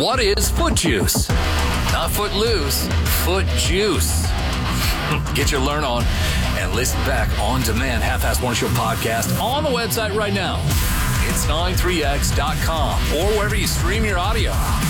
What is foot juice? Not foot loose, foot juice. Get your learn on and listen back on demand. Half-Ass Morning Show podcast on the website right now. It's 93x.com or wherever you stream your audio.